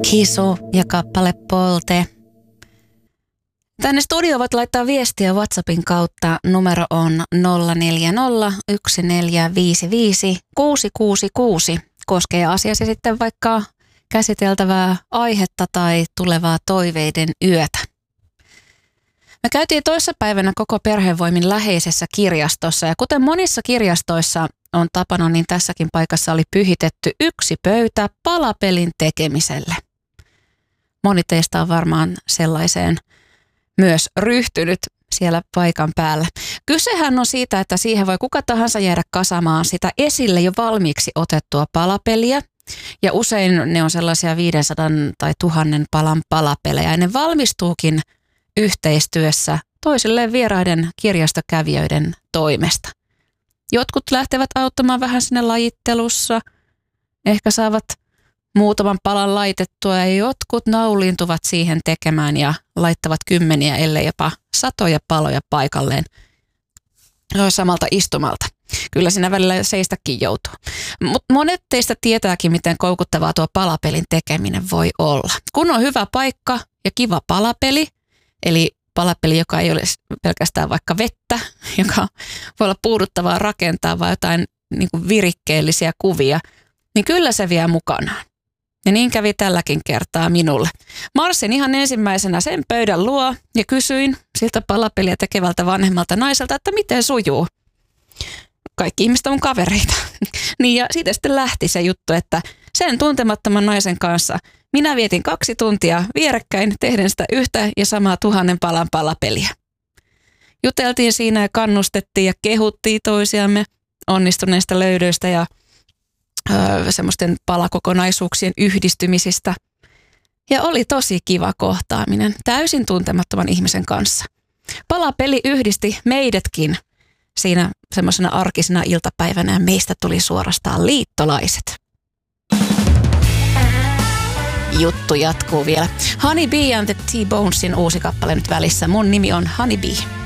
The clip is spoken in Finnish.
Kisu ja kappale Polte. Tänne studioon voit laittaa viestiä WhatsAppin kautta. Numero on 0401455666. Koskee asiasi sitten vaikka käsiteltävää aihetta tai tulevaa toiveiden yötä. Me käytiin toissapäivänä koko perhevoimin läheisessä kirjastossa ja kuten monissa kirjastoissa on tapana, niin tässäkin paikassa oli pyhitetty yksi pöytä palapelin tekemiselle. Moni teistä on varmaan sellaiseen myös ryhtynyt siellä paikan päällä. Kysehän on siitä, että siihen voi kuka tahansa jäädä kasamaan sitä esille jo valmiiksi otettua palapeliä. Ja usein ne on sellaisia 500 tai 1000 palan palapelejä. Ja ne valmistuukin yhteistyössä toisilleen vieraiden kirjastokävijöiden toimesta. Jotkut lähtevät auttamaan vähän sinne lajittelussa, ehkä saavat muutaman palan laitettua ja jotkut nauliintuvat siihen tekemään ja laittavat kymmeniä, ellei jopa satoja paloja paikalleen samalta istumalta. Kyllä siinä välillä seistäkin joutuu. Mutta monet teistä tietääkin, miten koukuttavaa tuo palapelin tekeminen voi olla. Kun on hyvä paikka ja kiva palapeli, eli palapeli, joka ei ole pelkästään vaikka vettä, joka voi olla puuduttavaa rakentaa vai jotain niin kuin virikkeellisiä kuvia, niin kyllä se vie mukanaan. Ja niin kävi tälläkin kertaa minulle. Marssin ihan ensimmäisenä sen pöydän luo ja kysyin siltä palapeliä tekevältä vanhemmalta naiselta, että miten sujuu. Kaikki ihmiset on kavereita. Niin ja siitä sitten lähti se juttu, että sen tuntemattoman naisen kanssa minä vietin 2 tuntia vierekkäin tehden sitä yhtä ja samaa 1000 palan palapeliä. Juteltiin siinä ja kannustettiin ja kehuttiin toisiamme onnistuneista löydöistä ja semmoisten palakokonaisuuksien yhdistymisistä. Ja oli tosi kiva kohtaaminen täysin tuntemattoman ihmisen kanssa. Palapeli yhdisti meidätkin siinä semmoisena arkisena iltapäivänä ja meistä tuli suorastaan liittolaiset. Juttu jatkuu vielä. Honey Bee and the T-Bonesin uusi kappale nyt välissä. Mun nimi on Honey Bee.